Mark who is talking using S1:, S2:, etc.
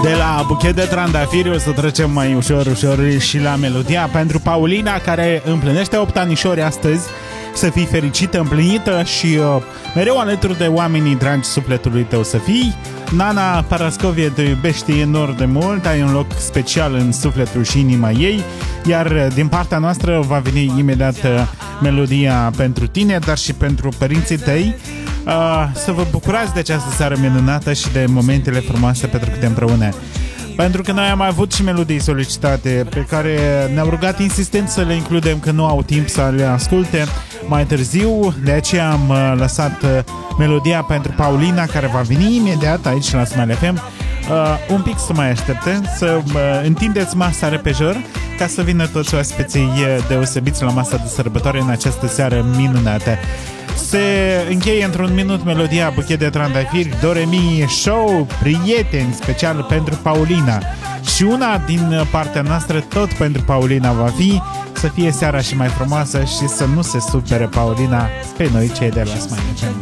S1: De la buchet de trandafiri o să trecem mai ușor și la melodia pentru Paulina, care împlinește 8 anișori astăzi. Să fii fericită, împlinită și mereu alături de oamenii dragi sufletului tău să fii. Nana Parascovie te iubește enorm de mult, ai un loc special în sufletul și inima ei. Iar din partea noastră va veni imediat melodia pentru tine, dar și pentru părinții tăi. Să vă bucurați de această seară minunată și de momentele frumoase petrecute împreună. Pentru că noi am avut și melodii solicitate pe care ne-au rugat insistent să le includem, că nu au timp să le asculte mai târziu. De aceea am lăsat melodia pentru Paulina, care va veni imediat aici la Smile FM. Un pic să mai așteptăm, să întindeți masa repejor ca să vină toți oaspeții deosebiți la masa de sărbătoare în această seară minunată. Se încheie într-un minut melodia Buchet de Trandafiri, Do Re Mi Show, prieteni, special pentru Paulina. Și una din partea noastră tot pentru Paulina va fi să fie seara și mai frumoasă și să nu se supere Paulina pe noi cei de la Smile FM.